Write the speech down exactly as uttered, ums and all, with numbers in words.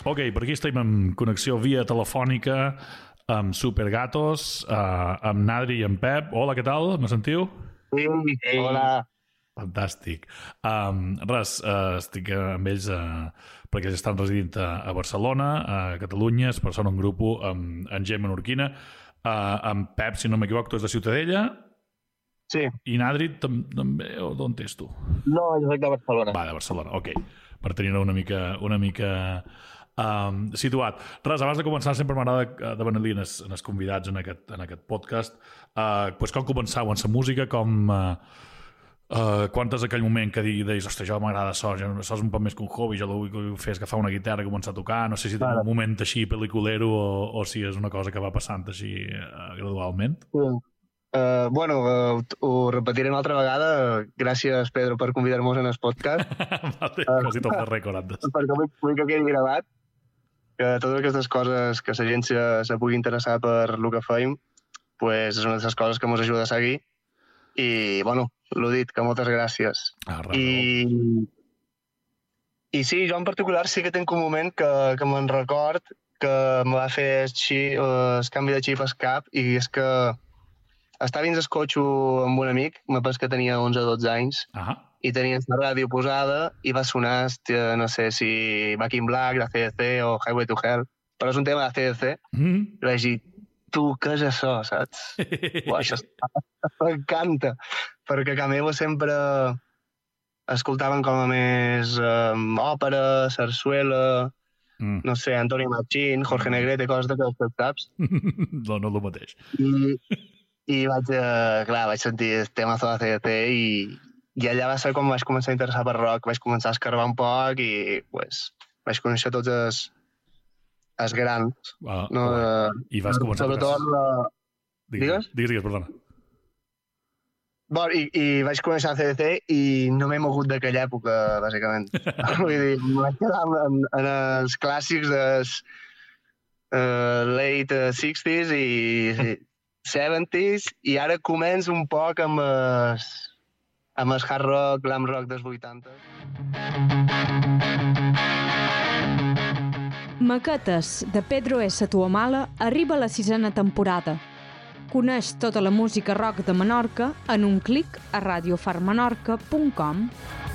Ok, per aquí estem en connexió via telefònica amb Supergatos, uh, amb Nadri i amb Pep. Hola, què tal? Me sentiu? Sí, hola. Fantàstic. Um, res, uh, estic amb ells uh, perquè ells estan residint a, a Barcelona, a Catalunya, es persona un grup amb, amb Gemma Menorquina, uh, amb Pep, si no m'equivoco, tu és de Ciutadella. Sí. I Nadri tam també, o d'on ets tu? No, jo soc de Barcelona. Va, de Barcelona, ok. Per tenir una mica, una mica um, situat. Res, abans de començar sempre m'agrada demanar-li en, en els convidats en aquest, en aquest podcast uh, pues com començau en la música, com... Uh, uh, quan és aquell moment que deies, ostres, jo m'agrada això, això és un poc més que un hobby, jo el vull fer agafar una guitarra i començar a tocar, no sé si tens un moment així pel·liculero o, o si és una cosa que va passant així uh, gradualment. Sí. Uh, bueno, uh, ho repetiré una altra vegada. Gràcies, Pedro, per convidar-nos en el podcast. Vale, uh, quasi tot el rècord antes. Perquè vull, vull que quedi gravat que totes aquestes coses que la gent se, se pugui interessar per el que feim, pues és una de les coses que ens ajuda a seguir. I, bueno, l'ho dit, que moltes gràcies. Ah, I, I sí, jo en particular sí que tinc un moment que, que me'n record que em va fer així, el canvi de xip al cap, i és que estava dins el cotxe amb un amic, me penso que tenia onze o dotze anys, uh -huh. i tenia la ràdio posada i va sonar, hòstia, no sé si Back in Black, de C D C o Highway to Hell, però és un tema de C D C, mm -hmm. i vaig dir, tu, què és això, saps? Uau, això m'encanta, perquè a casa meva sempre escoltaven com a més um, òpera, sarsuela, mm. no sé, Antonio Machín, Jorge Negrete, coses d'aquestes, saps? No, no és el mateix. I... I vaig, eh, clar, vaig sentir el tema de C D C i, i allà va ser quan vaig començar a interessar per rock, vaig començar a escarbar un poc i pues, vaig conèixer tots els, els grans. Ah, no, uh, I vas començar sobretot a tocar... La... Digues? Digues, digues, perdona. Bon, i, i vaig començar a C D C i no m'he mogut d'aquella època, bàsicament. Vull dir, em vaig quedar en, en els clàssics dels uh, late sixties i... setanta i ara començo un poc amb el, amb el hard rock, glam rock dels vuitanta. Maquetes de Pedro S. Tuamala arriba a la sisena temporada. Coneix tota la música rock de Menorca en un clic a radio far menorca punt com.